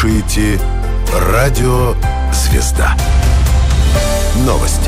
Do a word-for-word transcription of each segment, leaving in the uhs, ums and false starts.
слушаете «Радио Звезда». Новости.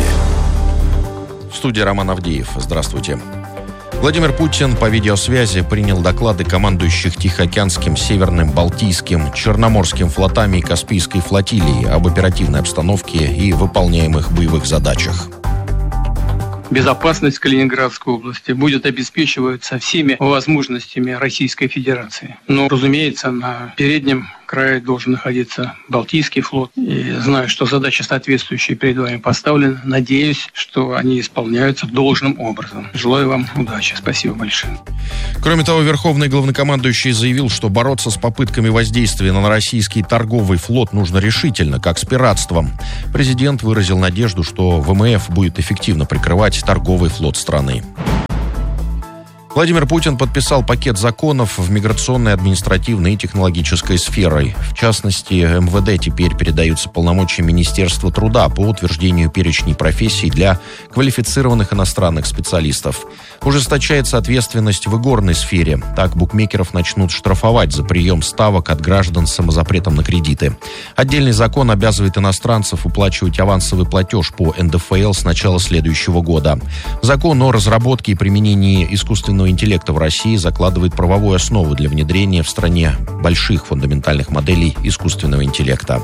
В студии Роман Авдеев. Здравствуйте. Владимир Путин по видеосвязи принял доклады командующих Тихоокеанским, Северным, Балтийским, Черноморским флотами и Каспийской флотилии об оперативной обстановке и выполняемых боевых задачах. Безопасность Калининградской области будет обеспечиваться всеми возможностями Российской Федерации. Но, разумеется, на переднем крае должен находиться Балтийский флот. И знаю, что задачи соответствующие перед вами поставлены. Надеюсь, что они исполняются должным образом. Желаю вам удачи. Спасибо большое. Кроме того, Верховный главнокомандующий заявил, что бороться с попытками воздействия на российский торговый флот нужно решительно, как с пиратством. Президент выразил надежду, что ВМФ будет эффективно прикрывать торговый флот страны. Владимир Путин подписал пакет законов в миграционной, административной и технологической сферой. В частности, эм вэ дэ теперь передаются полномочия Министерства труда по утверждению перечней профессий для квалифицированных иностранных специалистов. Ужесточается ответственность в игорной сфере. Так букмекеров начнут штрафовать за прием ставок от граждан с самозапретом на кредиты. Отдельный закон обязывает иностранцев уплачивать авансовый платеж по эн дэ эф эл с начала следующего года. Закон о разработке и применении искусственного интеллекта в России закладывает правовую основу для внедрения в стране больших фундаментальных моделей искусственного интеллекта.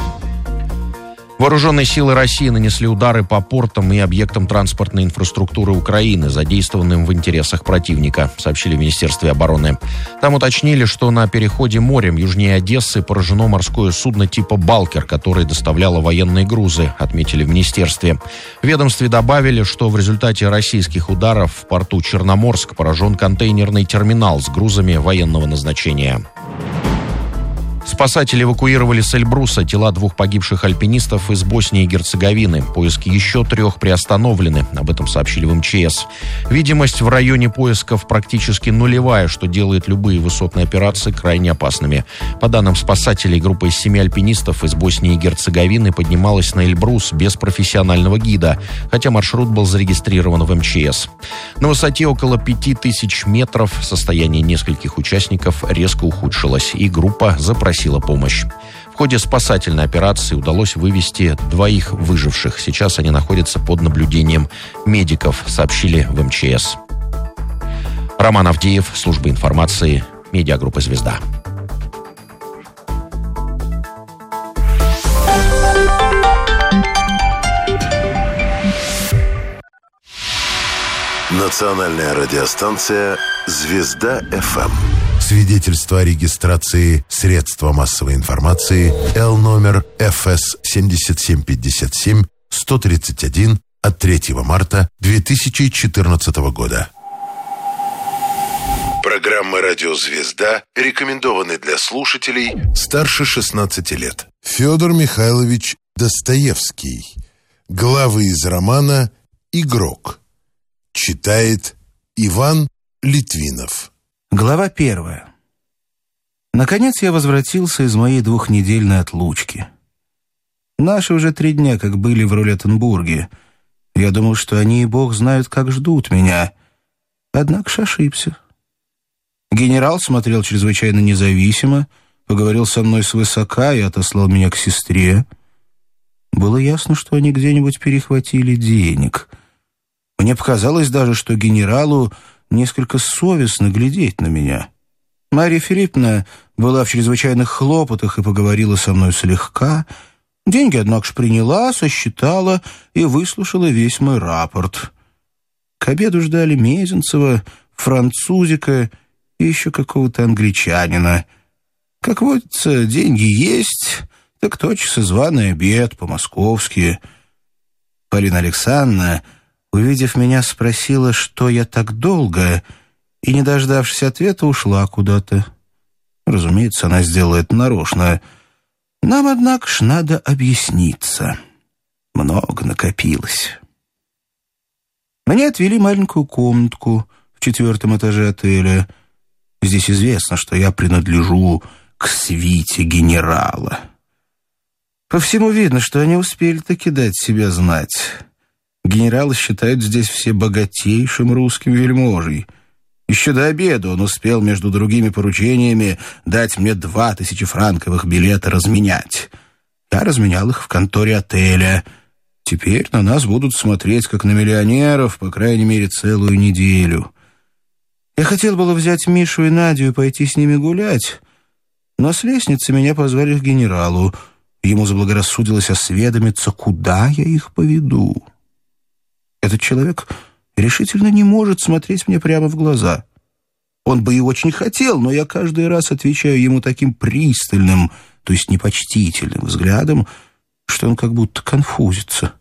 Вооруженные силы России нанесли удары по портам и объектам транспортной инфраструктуры Украины, задействованным в интересах противника, сообщили в Министерстве обороны. Там уточнили, что на переходе морем южнее Одессы поражено морское судно типа «Балкер», которое доставляло военные грузы, отметили в Министерстве. В ведомстве добавили, что в результате российских ударов в порту Черноморск поражен контейнерный терминал с грузами военного назначения. Спасатели эвакуировали с Эльбруса тела двух погибших альпинистов из Боснии и Герцеговины. Поиски еще трех приостановлены. Об этом сообщили в эм че эс. Видимость в районе поисков практически нулевая, что делает любые высотные операции крайне опасными. По данным спасателей, группа из семи альпинистов из Боснии и Герцеговины поднималась на Эльбрус без профессионального гида, хотя маршрут был зарегистрирован в эм че эс. На высоте около пяти тысяч метров состояние нескольких участников резко ухудшилось, и группа запросила помощь. В ходе спасательной операции удалось вывести двоих выживших. Сейчас они находятся под наблюдением медиков, сообщили в эм че эс. Роман Авдеев, служба информации, медиагруппа «Звезда». Национальная радиостанция «Звезда эф эм». Свидетельство о регистрации средства массовой информации Л номер эф эс семь семь пять семь сто тридцать один от третьего марта две тысячи четырнадцатого года. Программа «Радио Звезда» рекомендованы для слушателей старше шестнадцати лет. Федор Михайлович Достоевский. Главы из романа «Игрок». Читает Иван Литвинов. Глава первая. Наконец я возвратился из моей двухнедельной отлучки. Наши уже три дня как были в Рулеттенбурге. Я думал, что они и бог знают, как ждут меня. Однако ж ошибся. Генерал смотрел чрезвычайно независимо, поговорил со мной свысока и отослал меня к сестре. Было ясно, что они где-нибудь перехватили денег. Мне показалось даже, что генералу несколько совестно глядеть на меня. Марья Филипповна была в чрезвычайных хлопотах и поговорила со мной слегка. Деньги, однако ж, приняла, сосчитала и выслушала весь мой рапорт. К обеду ждали Мезенцева, французика и еще какого-то англичанина. Как водится, деньги есть, так тотчас и званый обед по-московски. Полина Александровна, увидев меня, спросила, что я так долго, и, не дождавшись ответа, ушла куда-то. Разумеется, она сделала это нарочно. Нам, однако ж, надо объясниться. Много накопилось. Мне отвели маленькую комнатку в четвертом этаже отеля. Здесь известно, что я принадлежу к свите генерала. По всему видно, что они успели таки дать себя знать. Генералы считают здесь все богатейшим русским вельможей. Еще до обеда он успел между другими поручениями дать мне два тысячефранковых билета разменять. Я разменял их в конторе отеля. Теперь на нас будут смотреть, как на миллионеров, по крайней мере, целую неделю. Я хотел было взять Мишу и Надю и пойти с ними гулять, но с лестницы меня позвали к генералу. Ему заблагорассудилось осведомиться, куда я их поведу. Этот человек решительно не может смотреть мне прямо в глаза. Он бы и очень хотел, но я каждый раз отвечаю ему таким пристальным, то есть непочтительным взглядом, что он как будто конфузится.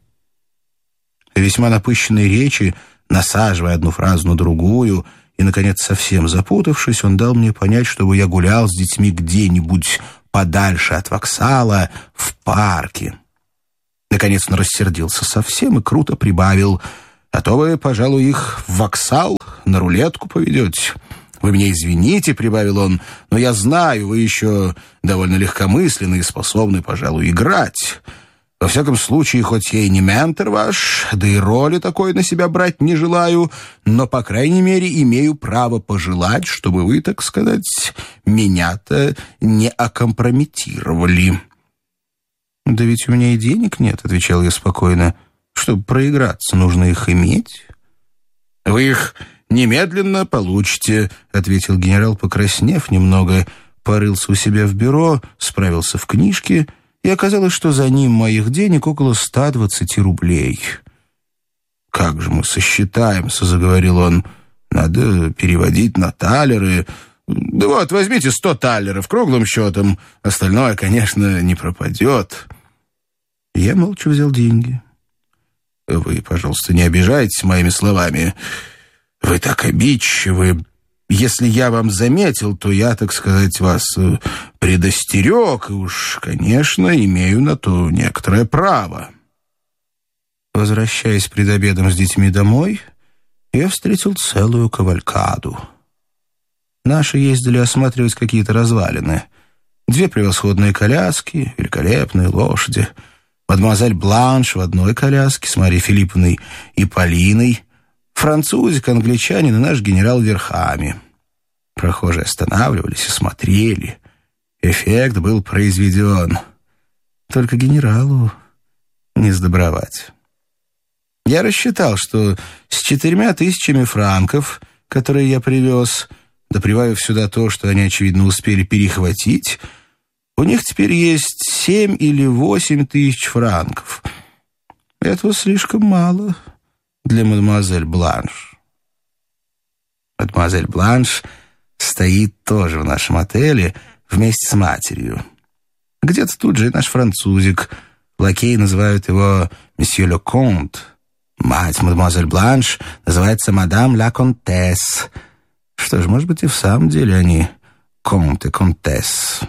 В весьма напыщенной речи, насаживая одну фразу на другую и, наконец, совсем запутавшись, он дал мне понять, чтобы я гулял с детьми где-нибудь подальше от вокзала, в парке. Наконец он рассердился совсем и круто прибавил: «А то вы, пожалуй, их в вокзал на рулетку поведете. Вы меня извините, — прибавил он, — но я знаю, вы еще довольно легкомысленны и способны, пожалуй, играть. Во всяком случае, хоть я и не ментор ваш, да и роли такой на себя брать не желаю, но, по крайней мере, имею право пожелать, чтобы вы, так сказать, меня-то не окомпрометировали». «Да ведь у меня и денег нет, — отвечал я спокойно. Чтобы проиграться, нужно их иметь». «Вы их немедленно получите, — ответил генерал, покраснев немного, порылся у себя в бюро, справился в книжке, и оказалось, что за ним моих денег около ста двадцати рублей. «Как же мы сосчитаемся, — заговорил он, — надо переводить на талеры. Да вот, возьмите сто талеров круглым счетом, остальное, конечно, не пропадет». Я молча взял деньги. «Вы, пожалуйста, не обижайтесь моими словами. Вы так обидчивы. Если я вам заметил, то я, так сказать, вас предостерег, и уж, конечно, имею на то некоторое право». Возвращаясь пред обедом с детьми домой, я встретил целую кавалькаду. Наши ездили осматривать какие-то развалины. Две превосходные коляски, великолепные лошади. Мадемуазель Бланш в одной коляске с Марьей Филипповной и Полиной, французик, англичанин и наш генерал верхами. Прохожие останавливались и смотрели. Эффект был произведен. Только генералу не сдобровать. Я рассчитал, что с четырьмя тысячами франков, которые я привез, да прибавив сюда то, что они, очевидно, успели перехватить, у них теперь есть семь или восемь тысяч франков. Этого слишком мало для мадемуазель Бланш. Мадемуазель Бланш стоит тоже в нашем отеле вместе с матерью. Где-то тут же и наш французик. Лакеи называют его «Месье ле Конт». Мать мадемуазель Бланш называется «Мадам ла Контесс». Что ж, может быть, и в самом деле они «Конт» и «Контесс».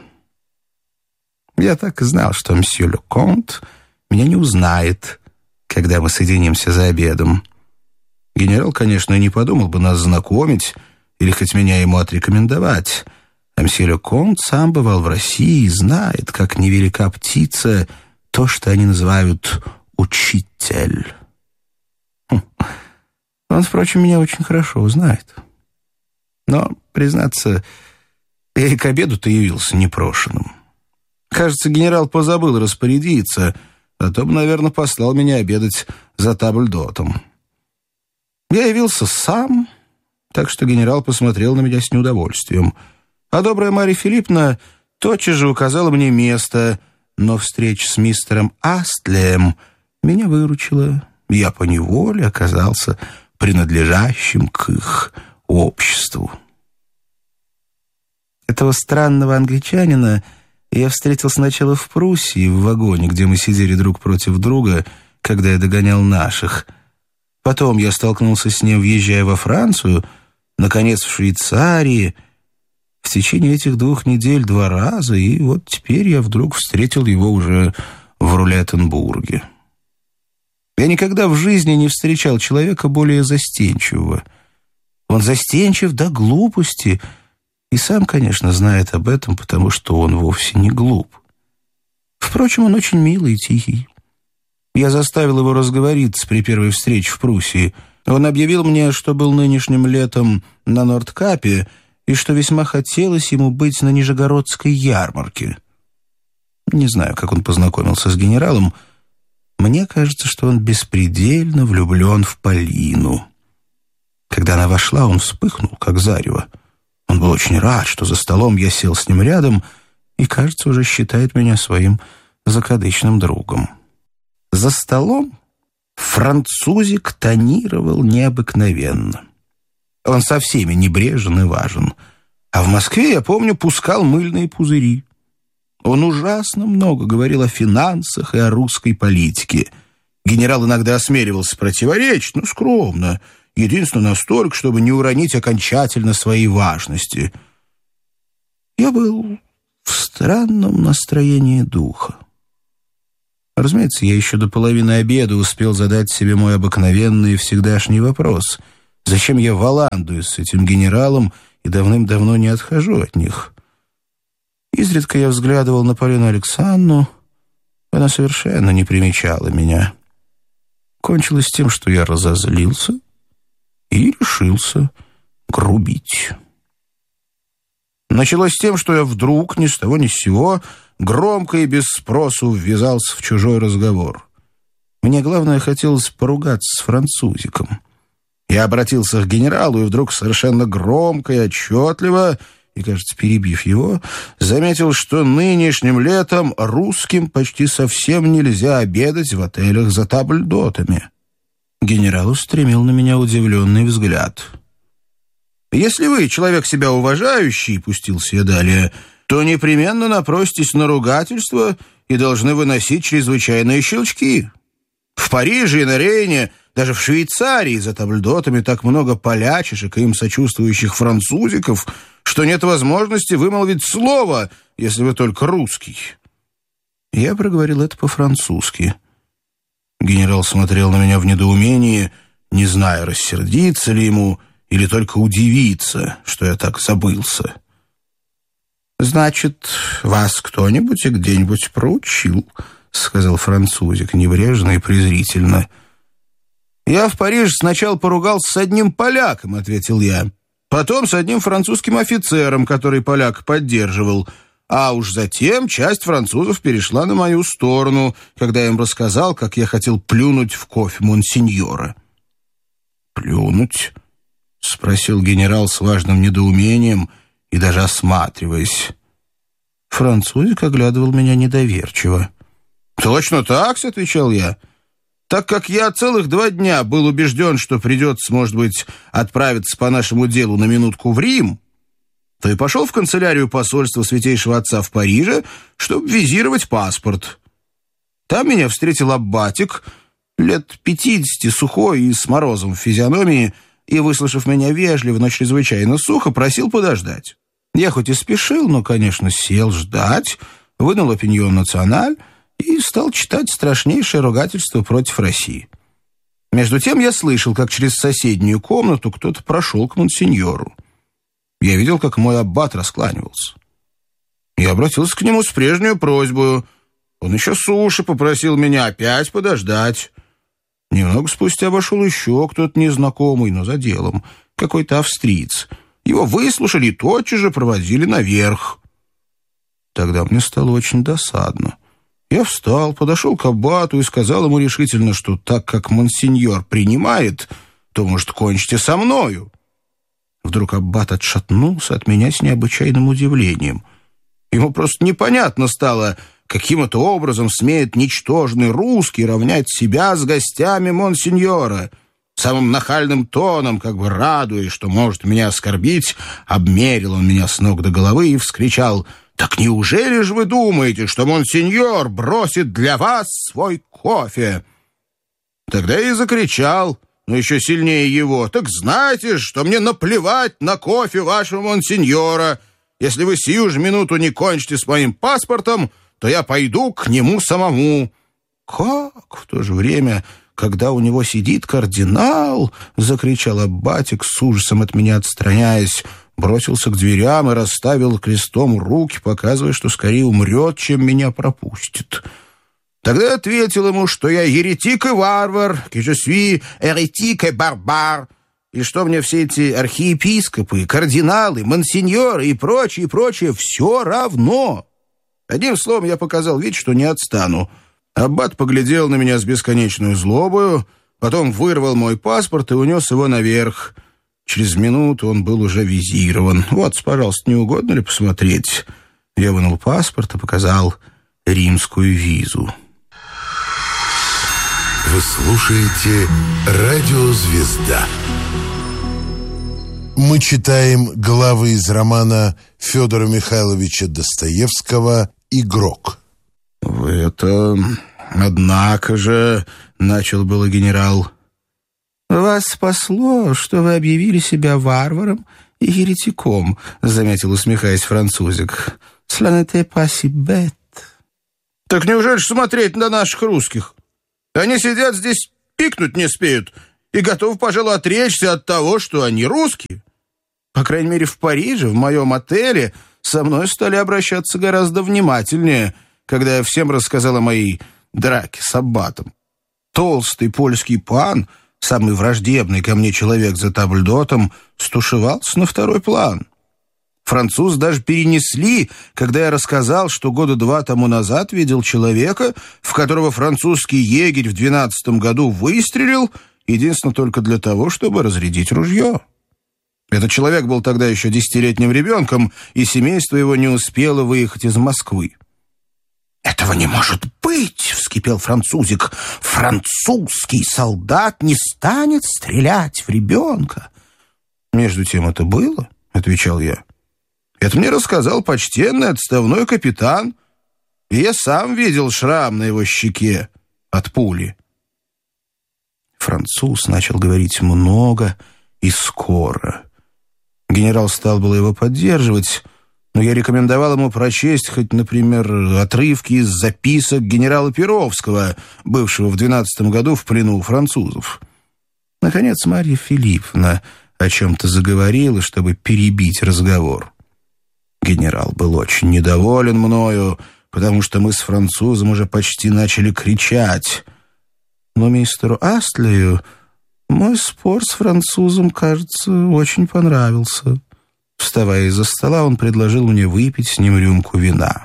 Я так и знал, что мсье ле Конт меня не узнает, когда мы соединимся за обедом. Генерал, конечно, не подумал бы нас знакомить или хоть меня ему отрекомендовать. А мсье ле Конт сам бывал в России и знает, как невелика птица, то, что они называют «учитель». Хм. Он, впрочем, меня очень хорошо знает. Но, признаться, я и к обеду-то явился непрошенным. Кажется, генерал позабыл распорядиться, а то бы, наверное, послал меня обедать за табльдотом. Я явился сам, так что генерал посмотрел на меня с неудовольствием. А добрая Марья Филипповна тотчас же указала мне место, но встреча с мистером Астлем меня выручила. Я поневоле оказался принадлежащим к их обществу. Этого странного англичанина я встретил сначала в Пруссии, в вагоне, где мы сидели друг против друга, когда я догонял наших. Потом я столкнулся с ним, въезжая во Францию, наконец, в Швейцарии. В течение этих двух недель два раза, и вот теперь я вдруг встретил его уже в Рулеттенбурге. Я никогда в жизни не встречал человека более застенчивого. Он застенчив до глупости, и сам, конечно, знает об этом, потому что он вовсе не глуп. Впрочем, он очень милый и тихий. Я заставил его разговориться при первой встрече в Пруссии. Он объявил мне, что был нынешним летом на Нордкапе и что весьма хотелось ему быть на Нижегородской ярмарке. Не знаю, как он познакомился с генералом. Мне кажется, что он беспредельно влюблен в Полину. Когда она вошла, он вспыхнул, как зарево. Он был очень рад, что за столом я сел с ним рядом и, кажется, уже считает меня своим закадычным другом. За столом французик тонировал необыкновенно. Он со всеми небрежен и важен. А в Москве, я помню, пускал мыльные пузыри. Он ужасно много говорил о финансах и о русской политике. Генерал иногда осмеливался противоречить, но скромно, единственно настолько, чтобы не уронить окончательно своей важности. Я был в странном настроении духа. Разумеется, я еще до половины обеда успел задать себе мой обыкновенный и всегдашний вопрос. Зачем я валандуюсь с этим генералом и давным-давно не отхожу от них? Изредка я взглядывал на Полину Александровну. Она совершенно не примечала меня. Кончилось тем, что я разозлился и решился грубить. Началось тем, что я вдруг, ни с того ни с сего, громко и без спросу ввязался в чужой разговор. Мне, главное, хотелось поругаться с французиком. Я обратился к генералу и вдруг совершенно громко и отчетливо, и, кажется, перебив его, заметил, что нынешним летом русским почти совсем нельзя обедать в отелях за табльдотами. Генерал устремил на меня удивленный взгляд. «Если вы человек себя уважающий, — пустился я далее, — то непременно напроситесь на ругательство и должны выносить чрезвычайные щелчки. В Париже и на Рейне, даже в Швейцарии за табльдотами так много полячишек и им сочувствующих французиков, что нет возможности вымолвить слово, если вы только русский». Я проговорил это по-французски. Генерал смотрел на меня в недоумении, не зная, рассердиться ли ему или только удивиться, что я так забылся. «Значит, вас кто-нибудь и где-нибудь проучил?» — сказал французик небрежно и презрительно. «Я в Париже сначала поругался с одним поляком», — ответил я. «Потом с одним французским офицером, который поляк поддерживал. А уж затем часть французов перешла на мою сторону, когда я им рассказал, как я хотел плюнуть в кофе монсеньора». «Плюнуть?» — спросил генерал с важным недоумением и даже осматриваясь. Французик оглядывал меня недоверчиво. «Точно так», — отвечал я. «Так как я целых два дня был убежден, что придется, может быть, отправиться по нашему делу на минутку в Рим, то и пошел в канцелярию посольства Святейшего Отца в Париже, чтобы визировать паспорт. Там меня встретил аббатик, лет пятидесяти, сухой и с морозом в физиономии, и, выслушав меня вежливо, но чрезвычайно сухо, просил подождать. Я хоть и спешил, но, конечно, сел ждать, вынул «Опиньон Националь» и стал читать страшнейшее ругательство против России. Между тем я слышал, как через соседнюю комнату кто-то прошел к монсеньору. Я видел, как мой аббат раскланивался. Я обратился к нему с прежней просьбой. Он еще суше попросил меня опять подождать. Немного спустя вошел еще кто-то незнакомый, но за делом, какой-то австриец. Его выслушали и тотчас же проводили наверх. Тогда мне стало очень досадно. Я встал, подошел к аббату и сказал ему решительно, что так как монсеньор принимает, то, может, кончите со мною. Вдруг аббат отшатнулся от меня с необычайным удивлением. Ему просто непонятно стало, каким это образом смеет ничтожный русский равнять себя с гостями монсеньора. Самым нахальным тоном, как бы радуясь, что может меня оскорбить, обмерил он меня с ног до головы и вскричал: «Так неужели же вы думаете, что монсеньор бросит для вас свой кофе?» Тогда я и закричал, но еще сильнее его: «Так знайте, что мне наплевать на кофе вашего монсеньора. Если вы сию же минуту не кончите с моим паспортом, то я пойду к нему самому». «Как?» В то же время, когда у него сидит кардинал, — закричал аббатик, с ужасом от меня отстраняясь, бросился к дверям и расставил крестом руки, показывая, что скорее умрет, чем меня пропустит. Тогда я ответил ему, что я еретик и варвар, que je suis hérétique et barbare, и что мне все эти архиепископы, кардиналы, монсеньоры и прочее, и прочее все равно. Одним словом, я показал вид, что не отстану. Аббат поглядел на меня с бесконечной злобою, потом вырвал мой паспорт и унес его наверх. Через минуту он был уже визирован. «Вот, пожалуйста, не угодно ли посмотреть?» Я вынул паспорт и показал римскую визу. Вы слушаете «Радио Звезда». Мы читаем главы из романа Федора Михайловича Достоевского «Игрок». «Вы это... однако же...» — начал было генерал. «Вас спасло, что вы объявили себя варваром и еретиком», — заметил, усмехаясь, французик. «Cela n'était pas si bête». «Так неужели ж смотреть на наших русских? Они сидят здесь, пикнуть не спеют, и готовы, пожалуй, отречься от того, что они русские. По крайней мере, в Париже, в моем отеле, со мной стали обращаться гораздо внимательнее, когда я всем рассказал о моей драке с аббатом. Толстый польский пан, самый враждебный ко мне человек за табльдотом, стушевался на второй план. Француз даже перенесли, когда я рассказал, что года два тому назад видел человека, в которого французский егерь в двенадцатом году выстрелил, единственно только для того, чтобы разрядить ружье. Этот человек был тогда еще десятилетним ребенком, и семейство его не успело выехать из Москвы. «Этого не может быть!» — вскипел французик. «Французский солдат не станет стрелять в ребенка!» «Между тем это было», — отвечал я. «Это мне рассказал почтенный отставной капитан, и я сам видел шрам на его щеке от пули». Француз начал говорить много и скоро. Генерал стал было его поддерживать, но я рекомендовал ему прочесть хоть, например, отрывки из записок генерала Перовского, бывшего в двенадцатом году в плену у французов. Наконец Марья Филипповна о чем-то заговорила, чтобы перебить разговор. Генерал был очень недоволен мною, потому что мы с французом уже почти начали кричать. Но мистеру Астлею мой спор с французом, кажется, очень понравился. Вставая из-за стола, он предложил мне выпить с ним рюмку вина.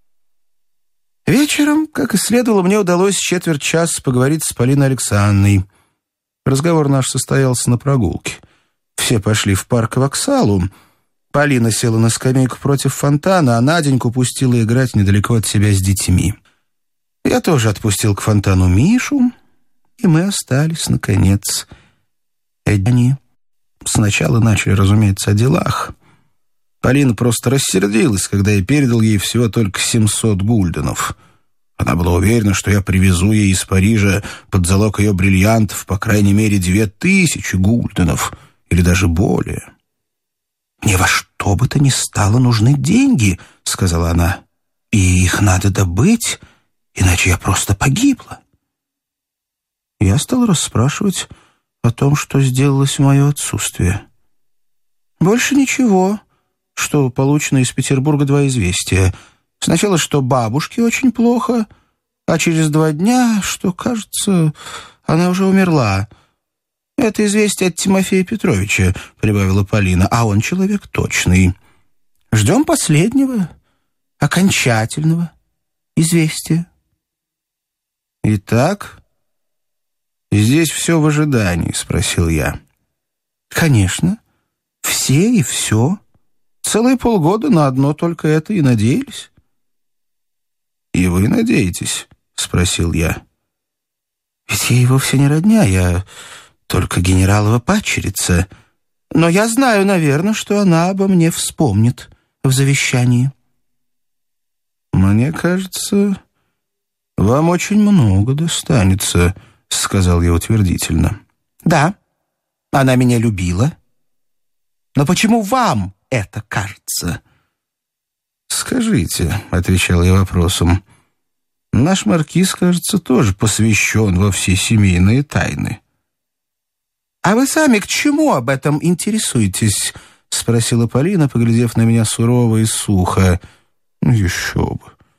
Вечером, как и следовало, мне удалось четверть часа поговорить с Полиной Александровной. Разговор наш состоялся на прогулке. Все пошли в парк к вокзалу. Полина села на скамейку против фонтана, а Наденьку пустила играть недалеко от себя с детьми. Я тоже отпустил к фонтану Мишу, и мы остались, наконец, одни. Сначала начали, разумеется, о делах. Полина просто рассердилась, когда я передал ей всего только семьсот гульденов. Она была уверена, что я привезу ей из Парижа под залог ее бриллиантов по крайней мере две тысячи гульденов, или даже более. «Мне во что бы то ни стало нужны деньги», — сказала она, — «и их надо добыть, иначе я просто погибла». Я стал расспрашивать о том, что сделалось в мое отсутствие. Больше ничего, что получено из Петербурга два известия. Сначала, что бабушке очень плохо, а через два дня, что, кажется, она уже умерла. «Это известие от Тимофея Петровича», — прибавила Полина, — «а он человек точный. Ждем последнего, окончательного известия». «Итак, здесь все в ожидании?» — спросил я. «Конечно. Все и все. Целые полгода на одно только это и надеялись». «И вы надеетесь?» — спросил я. «Ведь ей вовсе не родня, я только генералова падчерица. Но я знаю, наверное, что она обо мне вспомнит в завещании». «Мне кажется, вам очень много достанется», — сказал я утвердительно. «Да, она меня любила. Но почему вам это кажется?» «Скажите», — отвечал я вопросом, — «наш маркиз, кажется, тоже посвящен во все семейные тайны». «А вы сами к чему об этом интересуетесь?» — спросила Полина, поглядев на меня сурово и сухо. «Еще бы.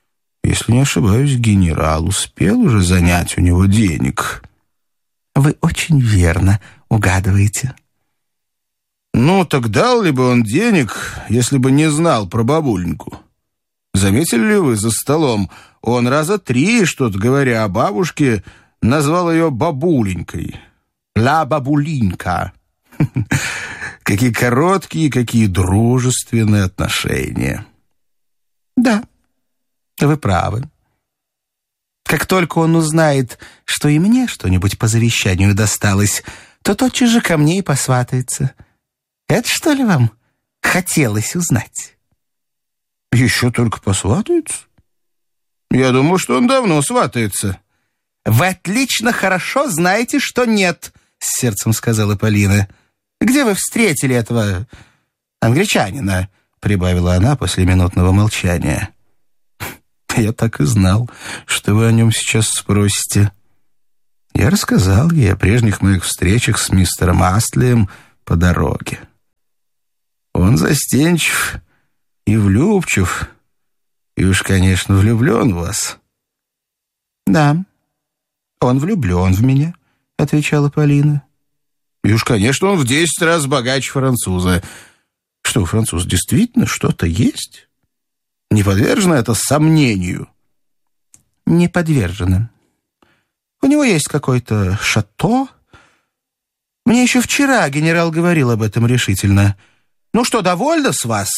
Если не ошибаюсь, генерал успел уже занять у него денег. Вы очень верно угадываете. Ну, так дал ли бы он денег, если бы не знал про бабуленьку? Заметили ли вы за столом, он раза три, что-то говоря о бабушке, назвал ее бабуленькой. «Ла бабулинка». Какие короткие, какие дружественные отношения. Да, вы правы. Как только он узнает, что и мне что-нибудь по завещанию досталось, то тотчас же ко мне и посватается. Это что ли вам хотелось узнать? Еще только посватается? Я думал, что он давно сватается. Вы отлично хорошо знаете, что нет, с сердцем сказала Полина. Где вы встретили этого англичанина? Прибавила она после минутного молчания. Я так и знал, что вы о нем сейчас спросите. Я рассказал ей о прежних моих встречах с мистером Астлием по дороге. Он застенчив и влюбчив, и уж, конечно, влюблен в вас. Да, он влюблен в меня, отвечала Полина. И уж, конечно, он в десять раз богаче француза. Что, француз действительно что-то есть? Не подвержено это сомнению? Не подвержено. У него есть какое-то шато. Мне еще вчера генерал говорил об этом решительно. Ну что, довольно с вас?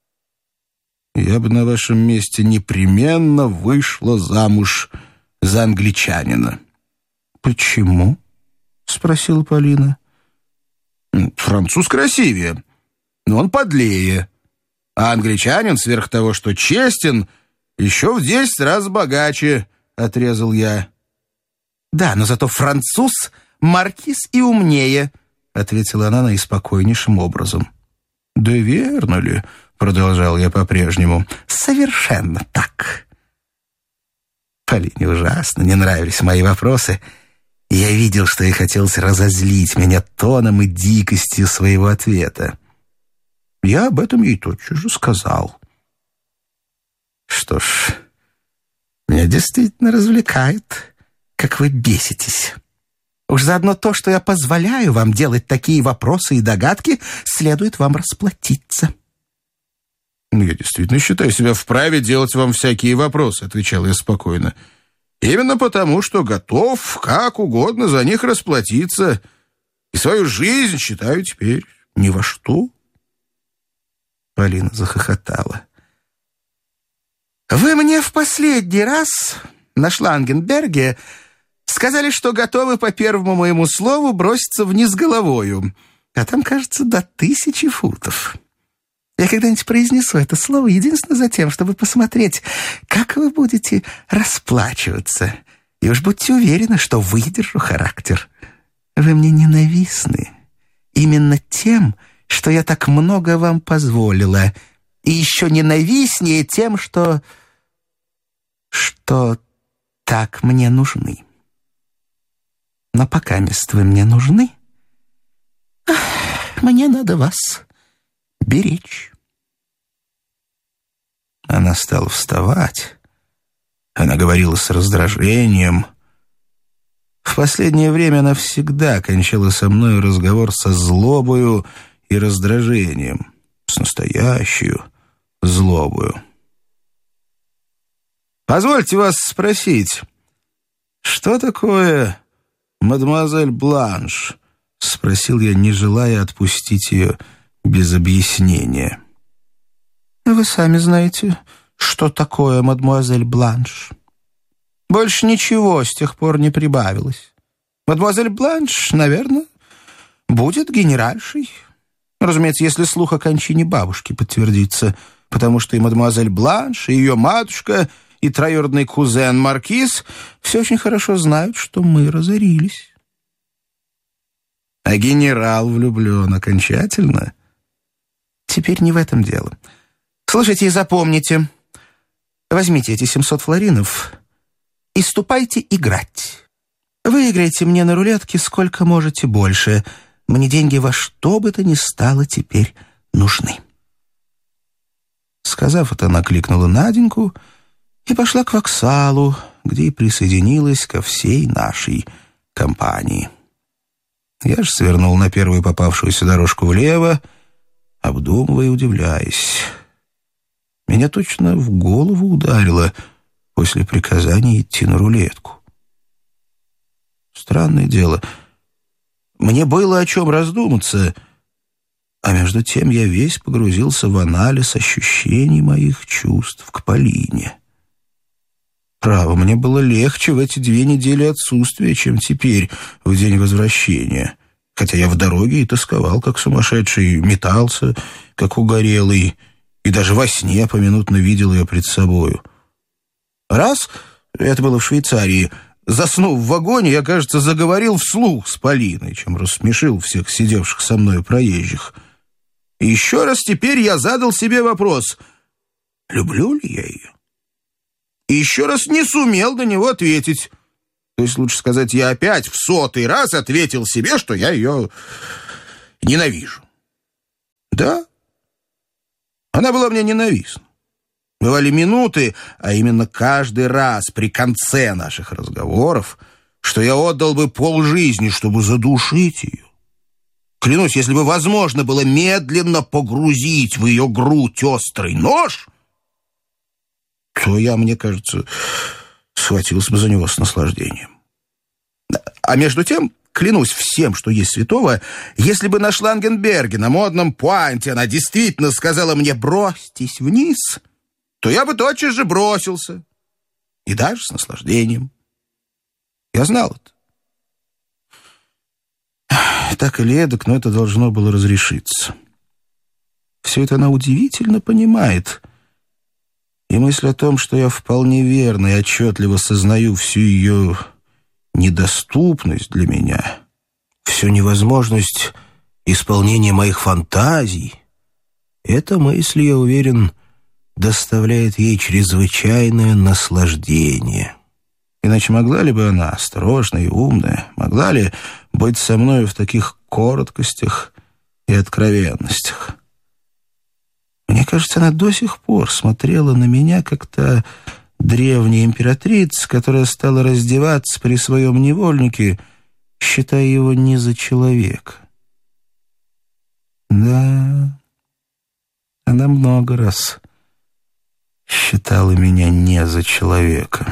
Я бы на вашем месте непременно вышла замуж за англичанина. Почему? Спросила Полина. Француз красивее, но он подлее. А англичанин, сверх того, что честен, еще в десять раз богаче, отрезал я. Да, но зато француз маркиз и умнее, ответила она наиспокойнейшим образом. Да верно ли? Продолжал я по-прежнему. Совершенно так. Полине ужасно не нравились мои вопросы. Я видел, что ей хотелось разозлить меня тоном и дикостью своего ответа. Я об этом ей тотчас же сказал. Что ж, меня действительно развлекает, как вы беситесь. Уж заодно то, что я позволяю вам делать такие вопросы и догадки, следует вам расплатиться. «Я действительно считаю себя вправе делать вам всякие вопросы», — отвечал я спокойно. «Именно потому, что готов как угодно за них расплатиться, и свою жизнь считаю теперь ни во что». Полина захохотала. «Вы мне в последний раз на Шлангенберге сказали, что готовы по первому моему слову броситься вниз головою, а там, кажется, до тысячи футов. Я когда-нибудь произнесу это слово единственно за тем, чтобы посмотреть, как вы будете расплачиваться. И уж будьте уверены, что выдержу характер. Вы мне ненавистны именно тем, что я так много вам позволила, и еще ненавистнее тем, что... что так мне нужны. Но пока мест вы мне нужны, мне надо вас беречь». Она стала вставать. Она говорила с раздражением. В последнее время она всегда кончала со мной разговор со злобою и раздражением, с настоящей злобою. «Позвольте вас спросить, что такое мадемуазель Бланш?» — спросил я, не желая отпустить ее без объяснения. «Вы сами знаете, что такое мадемуазель Бланш. Больше ничего с тех пор не прибавилось. Мадемуазель Бланш, наверное, будет генеральшей. Разумеется, если слух о кончине бабушки подтвердится, потому что и мадемуазель Бланш, и ее матушка, и троюродный кузен Маркиз все очень хорошо знают, что мы разорились». «А генерал влюблен окончательно?» «Теперь не в этом дело. Слушайте и запомните. Возьмите эти семьсот флоринов и ступайте играть. Выиграйте мне на рулетке сколько можете больше. Мне деньги во что бы то ни стало теперь нужны». Сказав это, она кликнула Наденьку и пошла к вокзалу, где и присоединилась ко всей нашей компании. Я же свернул на первую попавшуюся дорожку влево, обдумывая и удивляясь. Меня точно в голову ударило после приказания идти на рулетку. Странное дело. Мне было о чем раздуматься, а между тем я весь погрузился в анализ ощущений моих чувств к Полине. Право, мне было легче в эти две недели отсутствия, чем теперь, в день возвращения. Хотя я в дороге и тосковал, как сумасшедший, метался, как угорелый, и даже во сне поминутно видел ее пред собою. Раз, это было в Швейцарии, заснув в вагоне, я, кажется, заговорил вслух с Полиной, чем рассмешил всех сидевших со мной проезжих. И еще раз теперь я задал себе вопрос, люблю ли я ее? И еще раз не сумел на него ответить. То есть, лучше сказать, я опять в сотый раз ответил себе, что я ее ненавижу. Да, она была мне ненавистна. Бывали минуты, а именно каждый раз при конце наших разговоров, что я отдал бы полжизни, чтобы задушить ее. Клянусь, если бы возможно было медленно погрузить в ее грудь острый нож, то я, мне кажется, схватился бы за него с наслаждением. А между тем, клянусь всем, что есть святого, если бы на Шлангенберге, на модном пуанте, она действительно сказала мне «бросьтесь вниз», то я бы тотчас же бросился. И даже с наслаждением. Я знал это. Так или эдак, но это должно было разрешиться. Все это она удивительно понимает. И мысль о том, что я вполне верно и отчетливо сознаю всю ее недоступность для меня, всю невозможность исполнения моих фантазий, эта мысль, я уверен, доставляет ей чрезвычайное наслаждение. Иначе могла ли бы она, осторожная и умная, могла ли быть со мной в таких короткостях и откровенностях? Мне кажется, она до сих пор смотрела на меня, как та древняя императрица, которая стала раздеваться при своем невольнике, считая его не за человека. Да, она много раз считала меня не за человека.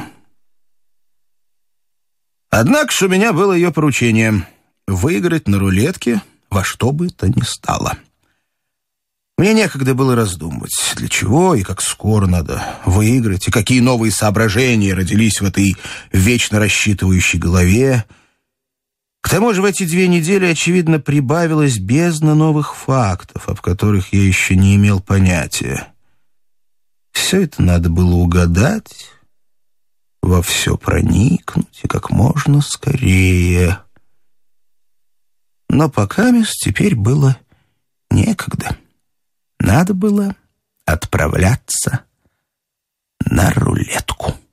Однако ж у меня было ее поручение — выиграть на рулетке во что бы то ни стало. Мне некогда было раздумывать, для чего и как скоро надо выиграть, и какие новые соображения родились в этой вечно рассчитывающей голове. К тому же в эти две недели, очевидно, прибавилась бездна новых фактов, об которых я еще не имел понятия. Все это надо было угадать, во все проникнуть и как можно скорее. Но пока теперь было некогда. Надо было отправляться на рулетку.